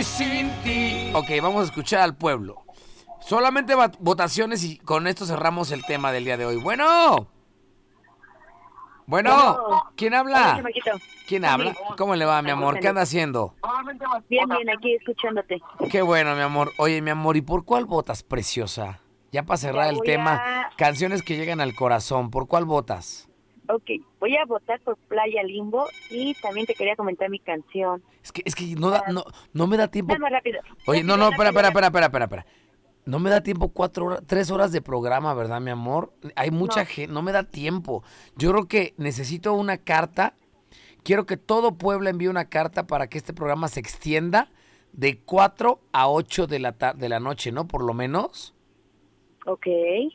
vivir sin ti. Ok, vamos a escuchar al pueblo. Solamente votaciones y con esto cerramos el tema del día de hoy. Bueno, ¿quién Hola, habla? chamaquito. ¿Quién habla? ¿Cómo le va, mi amor? ¿Qué anda haciendo? Bien, aquí escuchándote. Qué bueno, mi amor. Oye, mi amor, ¿y por cuál votas, preciosa? Ya para cerrar el voy tema, a- canciones que llegan al corazón, ¿por cuál votas? Ok, voy a votar por Playa Limbo y también te quería comentar mi canción. Es que no me da tiempo. Nada más rápido. Oye, Rápido, rápido. espera. No me da tiempo 3 horas de programa, ¿verdad, mi amor? Hay mucha No, gente, no me da tiempo. Yo creo que necesito una carta. Quiero que todo Puebla envíe una carta para que este programa se extienda de 4 a 8 de la noche, ¿no? Por lo menos. ok.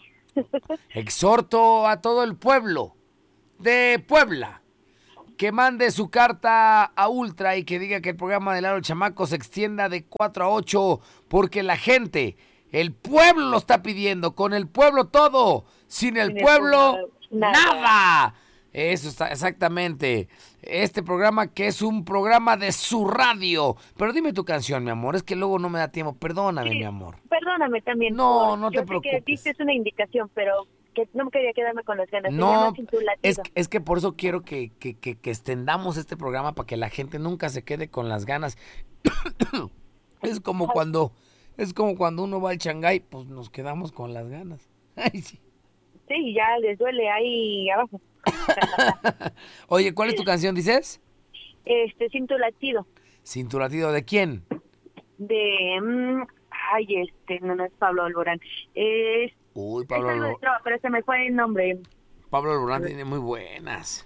Exhorto a todo el pueblo de Puebla que mande su carta a Ultra y que diga que el programa de Lalo Chamaco se extienda de 4 a 8 porque la gente, el pueblo lo está pidiendo. Con el pueblo todo, sin el pueblo nada. Eso está exactamente. Este programa que es un programa de su radio. Pero dime tu canción, mi amor, es que luego no me da tiempo. Perdóname, mi Sí, amor. perdóname también. No Yo te sé que preocupes. diste una indicación, pero que no me quería quedarme con las ganas. Se llama No, Sin tu latido. es que por eso quiero que extendamos este programa para que la gente nunca se quede con las ganas. Es como Ay, cuando, es como cuando uno va al Shanghái, pues nos quedamos con las ganas. Ay, sí. sí, ya les duele ahí abajo. Oye, ¿cuál es tu canción, dices? Sin tu latido. Sin tu latido, ¿de quién? De no es Pablo Alborán, Uy, es algo de trova, pero se me fue el nombre. Pablo A Alborán ver. tiene muy buenas.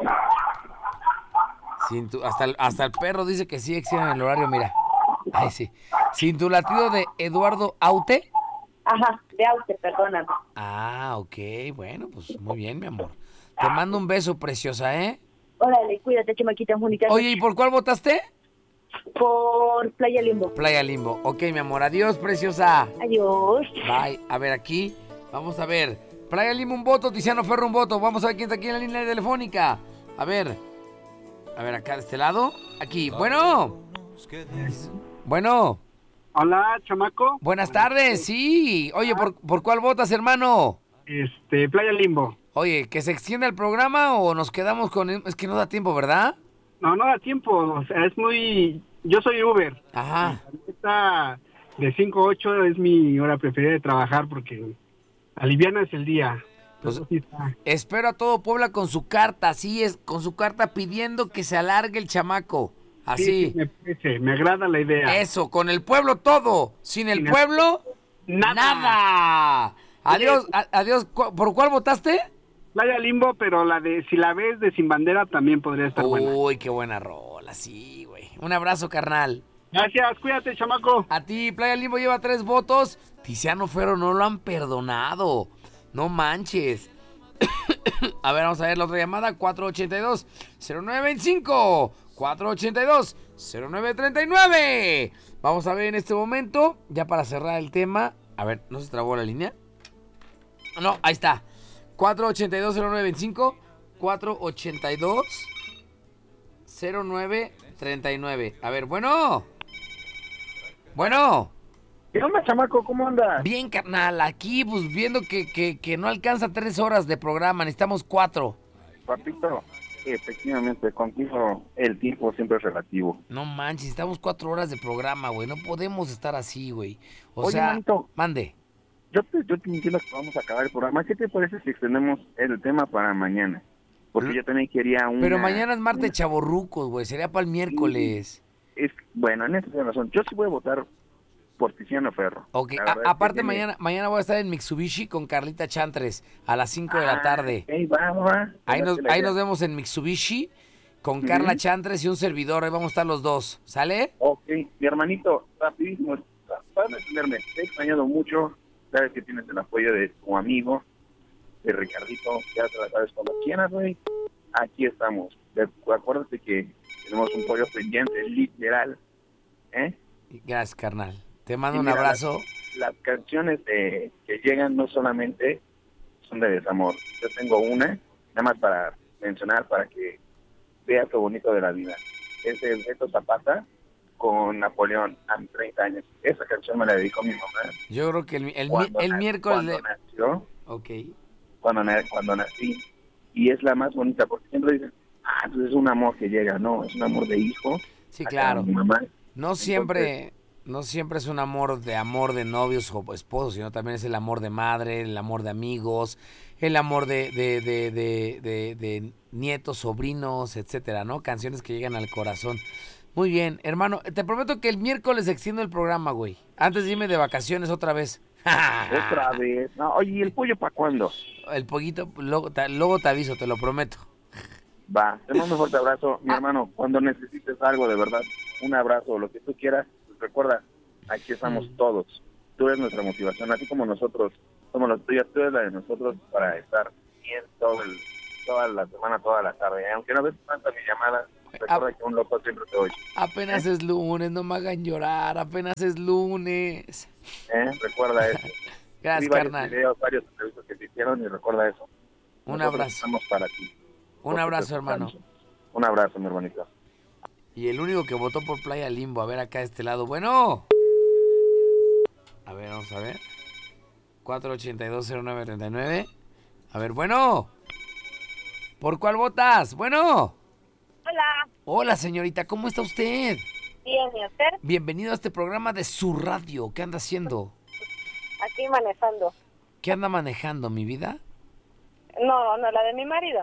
Hasta el perro dice que sí exige en el horario, mira. Ay, sí. Sin tu latido de Eduardo Aute. Ajá, de Aute, perdóname. Ah, ok, bueno, pues muy bien, mi amor. Te mando un beso, preciosa, ¿eh? Órale, cuídate, chamaquita, bonita Oye, noche. ¿y por cuál votaste? Por Playa Limbo. Playa Limbo. Ok, mi amor, adiós, preciosa. Adiós. Bye. A ver, aquí, vamos a ver. Playa Limbo un voto, Tiziano Ferro un voto. Vamos a ver quién está aquí en la línea telefónica. A ver, acá de este lado. Aquí, bueno. Bueno. Hola, chamaco. Buenas tardes, sí. Oye, ¿por cuál votas, hermano? Playa Limbo. Oye, ¿que se extienda el programa o nos quedamos con... Es que no da tiempo, ¿verdad? No, no da tiempo, o sea, es muy... Yo soy Uber. Ajá. Y ahorita de 5 a 8 es mi hora preferida de trabajar porque alivianas el día. Pues Entonces, sí está. espero a todo Puebla con su carta, así es, con su carta pidiendo que se alargue el chamaco. Sí, Así. me parece, me agrada la idea. Eso, con el pueblo todo. Sin el Sin el- pueblo, Nada. nada. Oye, Adiós, adiós. ¿Por cuál votaste? Playa Limbo, pero la de Si la ves de Sin Bandera también podría estar buena. Uy, qué buena rola, sí, güey. Un abrazo, carnal. Gracias, cuídate, chamaco. A ti, Playa Limbo lleva 3 votos. Tiziano Ferro no lo han perdonado. No manches. A ver, vamos a ver la otra llamada. 482-0925. 482-0939. Vamos a ver en este momento, ya para cerrar el tema. A ver, ¿no se trabó la línea? No, ahí está. 482-0925. 482-0939. A ver, bueno. Bueno. ¿Qué onda, chamaco? ¿Cómo andas? Bien, carnal, aquí pues viendo que no alcanza 3 horas de programa, necesitamos 4. Papito, efectivamente, contigo el tiempo siempre es relativo. No manches, necesitamos 4 horas de programa, güey, no podemos estar así, güey. Oye, manito, mande. yo te entiendo que vamos a acabar el programa. ¿Qué te parece si extendemos el tema para mañana? Porque yo también quería Pero mañana es martes chavorrucos, güey, sería para el miércoles. Bueno, en eso tienes razón. Yo sí voy a votar por Tiziano Ferro. Ok, La verdad es que aparte tiene- mañana voy a estar en Mitsubishi con Carlita Chantres a las 5 de la tarde. Ok, va. Ahí Me late la nos idea. vemos en Mitsubishi con Carla Chantres y un servidor, ahí vamos a estar los dos, ¿sale? Ok, mi hermanito, rapidísimo, para no entenderme, te he extrañado mucho, sabes que tienes el apoyo de tu amigo, de Ricardito, ya te la sabes cuando quieras, güey, aquí estamos. Acuérdate que tenemos un pollo pendiente, literal, ¿eh? Gracias, carnal. Te mando Y un mira, abrazo. Las canciones que llegan no solamente son de desamor, yo tengo una, nada más para mencionar, para que veas lo bonito de la vida. Es de Beto Zapata, con Napoleón a mis 30 años. Esa canción me la dedicó mi mamá. Yo creo que el miércoles... Cuando nació, Ok. cuando nací. Y es la más bonita, porque siempre dicen, pues es un amor que llega. No, es un amor de hijo. Sí, claro. Mi mamá. No siempre es un amor de novios o esposos, sino también es el amor de madre, el amor de amigos, el amor de nietos, sobrinos, etcétera, ¿no? Canciones que llegan al corazón. Muy bien, hermano, te prometo que el miércoles extiendo el programa, güey. Antes de irme de vacaciones otra vez. Otra vez. No, oye, ¿y el pollo para cuándo? El pollito, luego te aviso, te lo prometo. Va, te mando un fuerte abrazo, mi hermano. Cuando necesites algo, de verdad, un abrazo, lo que tú quieras, pues recuerda, aquí estamos todos. Tú eres nuestra motivación, así como nosotros somos los tuyos, tú eres la de nosotros para estar bien toda la semana, toda la tarde. Aunque no ves tanta mi llamada, recuerda que un loco siempre te oye. Apenas es lunes, no me hagan llorar, apenas es lunes. Recuerda eso. Gracias, Vi varios carnal. videos, varios entrevistas que te hicieron y recuerda eso. Un Nosotros abrazo. Estamos para ti. Un abrazo, hermano. Un abrazo, mi hermanito. Y el único que votó por Playa Limbo, a ver acá de este lado. Bueno. A ver, vamos a ver. 4820939. A ver, bueno. ¿Por cuál votas? Bueno. Hola. Hola, señorita, ¿cómo está usted? Bien, ¿y usted? Bienvenido a este programa de su radio. ¿Qué anda haciendo? Aquí manejando. ¿Qué anda manejando, mi vida? No, la de mi marido.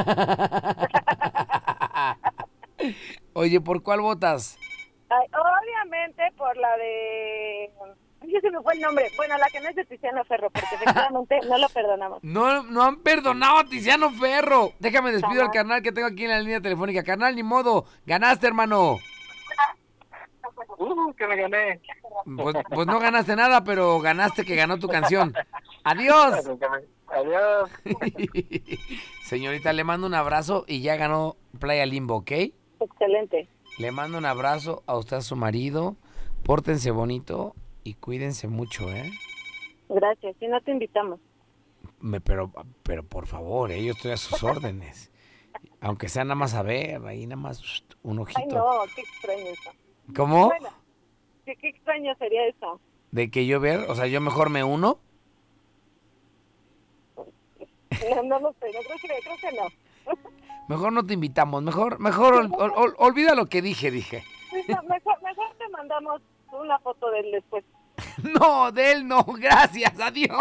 Oye, ¿por cuál votas? Ay, obviamente por la de... Ya se me fue el nombre. Bueno, la que no es de Tiziano Ferro, porque efectivamente no lo perdonamos. No han perdonado a Tiziano Ferro. Déjame despido al Jamás. carnal que tengo aquí en la línea telefónica. Carnal, ni modo. Ganaste, hermano. Que me gané. Pues no ganaste nada, pero ganaste que ganó tu canción. Adiós. Adiós. Señorita, le mando un abrazo y ya ganó Playa Limbo, ¿ok? Excelente. Le mando un abrazo a usted, a su marido. Pórtense bonito y cuídense mucho, ¿eh? Gracias. Si no te invitamos. Pero por favor, yo estoy a sus órdenes. Aunque sea nada más a ver, ahí nada más un ojito. Ay, no, qué extraño eso. ¿Cómo? Bueno, qué extraño sería eso. ¿De que yo ver? O sea, yo mejor me uno. No lo sé, creo que no. Mejor no te invitamos. Mejor olvida lo que dije. Mejor te mandamos una foto de él después. No, de él no. Gracias. Adiós.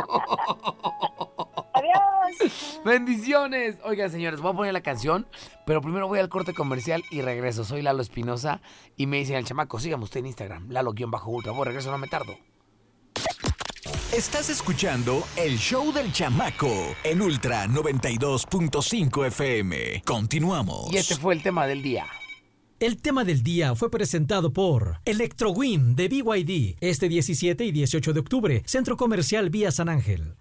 Adiós. Bendiciones. Oigan, señores, voy a poner la canción, pero primero voy al corte comercial y regreso. Soy Lalo Espinosa y me dicen el chamaco, sígame usted en Instagram, Lalo-Ultra. Voy, regreso, no me tardo. Estás escuchando el show del chamaco en Ultra 92.5 FM. Continuamos. Y este fue el tema del día. El tema del día fue presentado por Electrowin de BYD este 17 y 18 de octubre, Centro Comercial Vía San Ángel.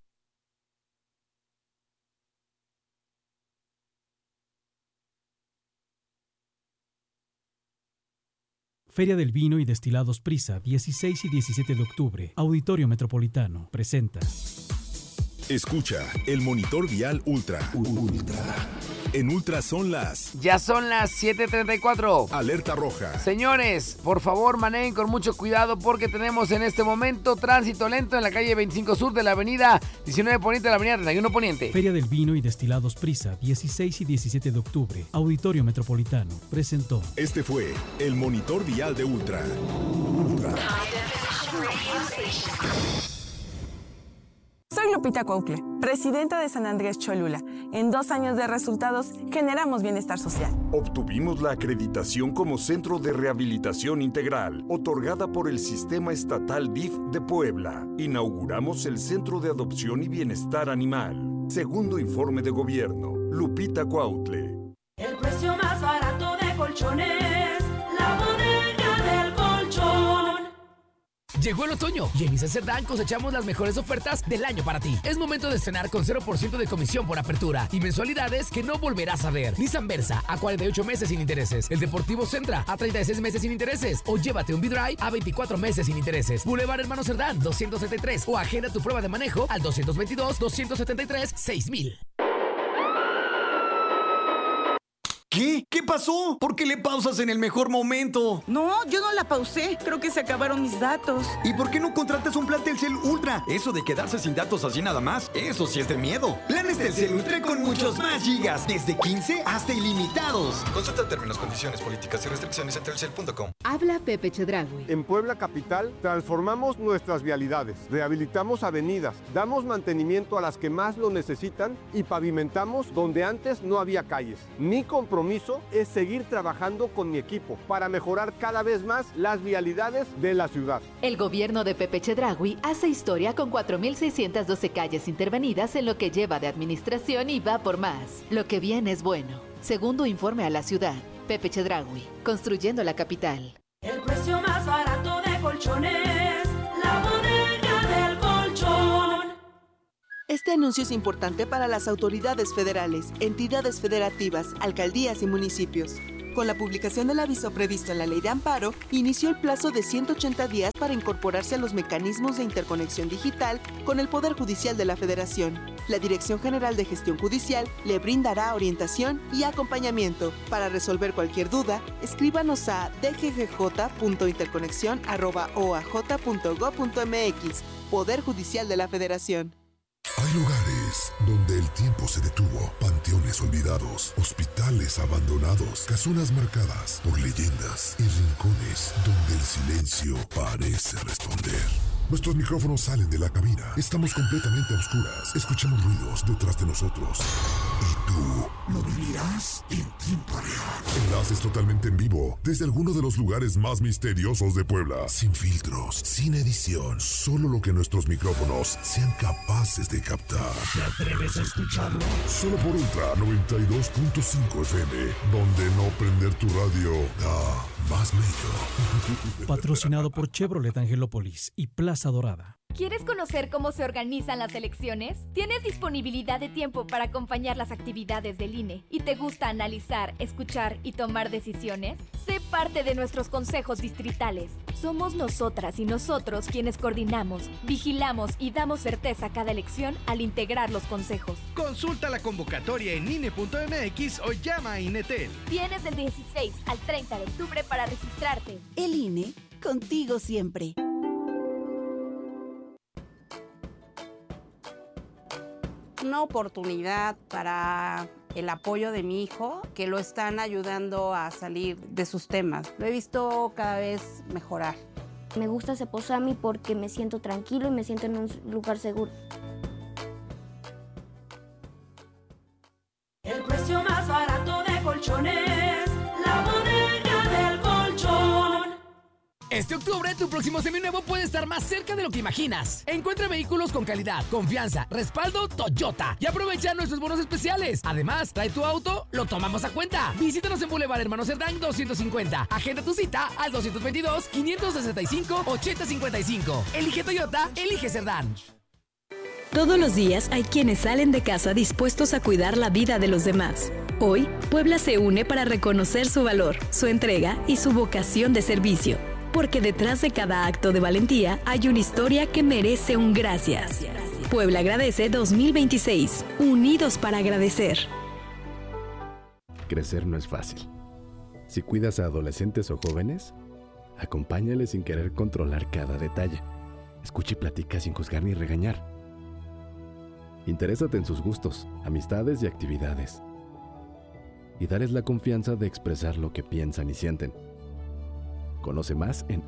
Feria del Vino y Destilados Prisa, 16 y 17 de octubre, Auditorio Metropolitano, presenta. Escucha el monitor vial Ultra. En Ultra son las... Ya son las 7:34. Alerta roja. Señores, por favor manejen con mucho cuidado porque tenemos en este momento tránsito lento en la calle 25 Sur de la avenida 19 Poniente de la avenida 31 Poniente. Feria del Vino y Destilados Prisa, 16 y 17 de octubre, Auditorio Metropolitano, presentó. Este fue el monitor vial de Ultra. Soy Lupita Cuautle, presidenta de San Andrés Cholula. En 2 años de resultados, generamos bienestar social. Obtuvimos la acreditación como Centro de Rehabilitación Integral, otorgada por el Sistema Estatal DIF de Puebla. Inauguramos el Centro de Adopción y Bienestar Animal. Segundo informe de gobierno, Lupita Cuautle. El precio más barato de colchones, la bodega del colchón. Llegó el otoño y en Nissan Cerdán cosechamos las mejores ofertas del año para ti. Es momento de estrenar con 0% de comisión por apertura y mensualidades que no volverás a ver. Nissan Versa a 48 meses sin intereses. El Deportivo Sentra a 36 meses sin intereses. O llévate un V-Drive a 24 meses sin intereses. Boulevard Hermano Cerdán 273 o agenda tu prueba de manejo al 222-273-6000. ¿Qué? ¿Qué pasó? ¿Por qué le pausas en el mejor momento? No, yo no la pausé. Creo que se acabaron mis datos. ¿Y por qué no contratas un plan Telcel Ultra? Eso de quedarse sin datos así nada más, eso sí es de miedo. Planes Telcel Ultra con muchos más gigas, desde 15 hasta ilimitados. Consulta términos, condiciones, políticas y restricciones en telcel.com. Habla Pepe Chedraui. En Puebla Capital transformamos nuestras vialidades, rehabilitamos avenidas, damos mantenimiento a las que más lo necesitan y pavimentamos donde antes no había calles. Mi compromiso es seguir trabajando con mi equipo para mejorar cada vez más las vialidades de la ciudad. El gobierno de Pepe Chedraui hace historia con 4.612 calles intervenidas en lo que lleva de administración y va por más. Lo que viene es bueno. Segundo informe a la ciudad. Pepe Chedraui, construyendo la capital. El precio más barato de colchones, La Bodega del Colchón. Este anuncio es importante para las autoridades federales, entidades federativas, alcaldías y municipios. Con la publicación del aviso previsto en la Ley de Amparo, inició el plazo de 180 días para incorporarse a los mecanismos de interconexión digital con el Poder Judicial de la Federación. La Dirección General de Gestión Judicial le brindará orientación y acompañamiento. Para resolver cualquier duda, escríbanos a dggj.interconexión@oaj.gov.mx. Poder Judicial de la Federación. Hay lugares donde el tiempo se detuvo, panteones olvidados, hospitales abandonados, casonas marcadas por leyendas y rincones donde el silencio parece responder. Nuestros micrófonos salen de la cabina. Estamos completamente a oscuras. Escuchamos ruidos detrás de nosotros. ¿Y tú lo vivirás en tiempo real? Enlaces totalmente en vivo desde alguno de los lugares más misteriosos de Puebla. Sin filtros, sin edición. Solo lo que nuestros micrófonos sean capaces de captar. ¿Te atreves a escucharlo? Solo por Ultra 92.5 FM, donde no prender tu radio da más mello. Patrocinado por Chevrolet Angelópolis y Plaza Dorada. ¿Quieres conocer cómo se organizan las elecciones? ¿Tienes disponibilidad de tiempo para acompañar las actividades del INE y te gusta analizar, escuchar y tomar decisiones? Sé parte de nuestros consejos distritales. Somos nosotras y nosotros quienes coordinamos, vigilamos y damos certeza a cada elección al integrar los consejos. Consulta la convocatoria en INE.mx o llama a INETEL. Tienes del 16 al 30 de octubre para registrarte. El INE, contigo siempre. Una oportunidad para el apoyo de mi hijo, que lo están ayudando a salir de sus temas. Lo he visto cada vez mejorar. Me gusta Ceposami porque me siento tranquilo y me siento en un lugar seguro. El precio más barato de colchones, La Bodega del Colchón. Este octubre, tu próximo seminuevo puede estar más cerca de lo que imaginas. Encuentra vehículos con calidad, confianza, respaldo Toyota y aprovecha nuestros bonos especiales. Además, trae tu auto, lo tomamos a cuenta. Visítanos en Boulevard Hermano Cerdán 250. Agenda tu cita al 222-565-8055. Elige Toyota, elige Cerdán. Todos los días hay quienes salen de casa dispuestos a cuidar la vida de los demás. Hoy, Puebla se une para reconocer su valor, su entrega y su vocación de servicio. Porque detrás de cada acto de valentía hay una historia que merece un gracias. Puebla agradece 2026. Unidos para agradecer. Crecer no es fácil. Si cuidas a adolescentes o jóvenes, acompáñales sin querer controlar cada detalle. Escucha y platica sin juzgar ni regañar. Interésate en sus gustos, amistades y actividades. Y darles la confianza de expresar lo que piensan y sienten. Conoce más en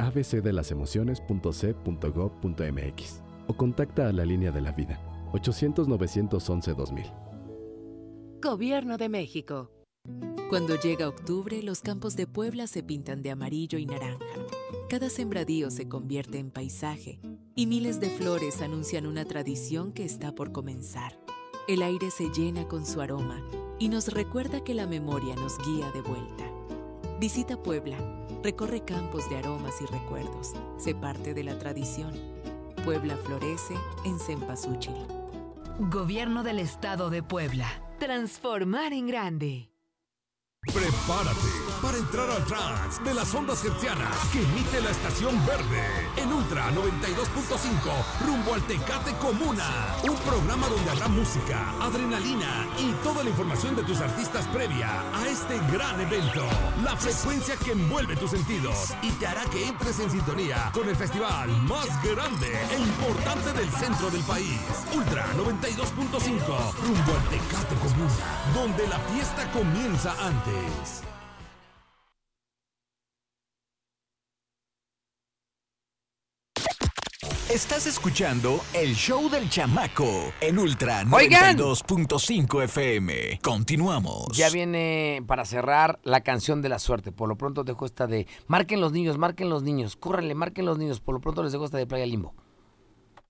abcdelasemociones.c.gov.mx o contacta a la Línea de la Vida, 800-911-2000. Gobierno de México. Cuando llega octubre, los campos de Puebla se pintan de amarillo y naranja. Cada sembradío se convierte en paisaje y miles de flores anuncian una tradición que está por comenzar. El aire se llena con su aroma y nos recuerda que la memoria nos guía de vuelta. Visita Puebla, recorre campos de aromas y recuerdos, sé parte de la tradición. Puebla florece en Cempasúchil. Gobierno del Estado de Puebla. Transformar en grande. Prepárate, para entrar al trance de las ondas hertzianas que emite la estación verde en Ultra 92.5 rumbo al Tecate Comuna. Un programa donde habrá música, adrenalina y toda la información de tus artistas previa a este gran evento. La frecuencia que envuelve tus sentidos y te hará que entres en sintonía con el festival más grande e importante del centro del país. Ultra 92.5 rumbo al Tecate Comuna, donde la fiesta comienza antes. Estás escuchando el show del chamaco en Ultra 92.5 FM. Continuamos. Ya viene para cerrar la canción de la suerte. Por lo pronto dejo esta de marquen los niños, córranle, marquen los niños. Por lo pronto les dejo esta de Playa Limbo.